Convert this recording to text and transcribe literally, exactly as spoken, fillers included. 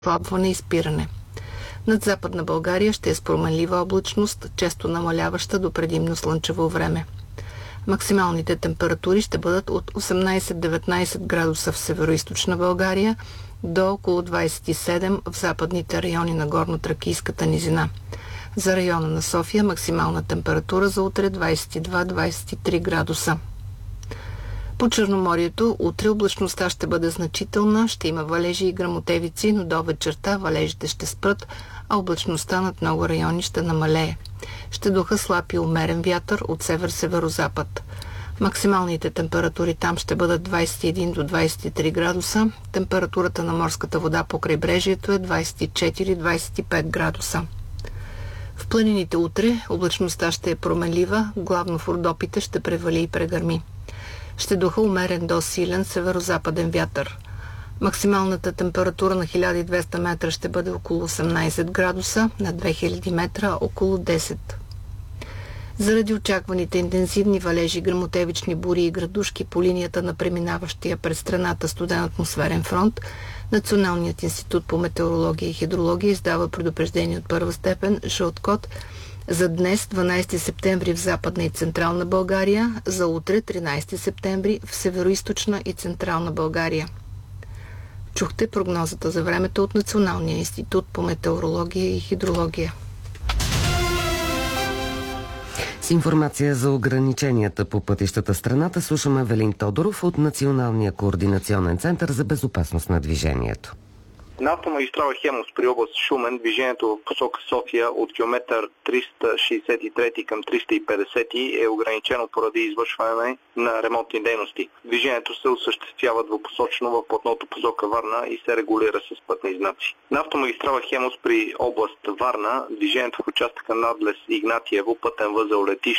отслабване и спиране. Над Западна България ще е с променлива облачност, често намаляваща до предимно слънчево време. Максималните температури ще бъдат от осемнайсет до деветнайсет градуса в североизточна България до около двайсет и седем в западните райони на Горнотракийската низина. За района на София максимална температура за утре двайсет и два до двайсет и три градуса. По Черноморието утре облачността ще бъде значителна, ще има валежи и гръмотевици, но до вечерта валежите ще спрат, а облачността над много райони ще намалее. Ще духа слаб и умерен вятър от север-северозапад. Максималните температури там ще бъдат двайсет и един до двайсет и три градуса. Температурата на морската вода по крайбрежието е двайсет и четири до двайсет и пет градуса. В планините утре облачността ще е променлива, главно в Родопите ще превали и прегърми. Ще духа умерен до силен северозападен вятър. Максималната температура на хиляда и двеста метра ще бъде около осемнайсет градуса, на две хиляди метра около десет. Заради очакваните интензивни валежи, гръмотевични бури и градушки по линията на преминаващия през страната студен атмосферен фронт, Националният институт по метеорология и хидрология издава предупреждение от първа степен жълт код за днес, дванайсети септември в Западна и Централна България, за утре, тринайсети септември в Североизточна и Централна България. Чухте прогнозата за времето от Националния институт по метеорология и хидрология. С информация за ограниченията по пътищата в страната слушаме Велин Тодоров от Националния координационен център за безопасност на движението. На автомагистрала Хемус при област Шумен движението в посока София от километър триста шейсет и трети към триста и петдесети е ограничено поради извършване на ремонтни дейности. Движението се осъществява двупосочно в платното посока Варна и се регулира с пътни знаци. На автомагистрала Хемус при област Варна движението в участъка надлез Игнатиево, пътен възел Летище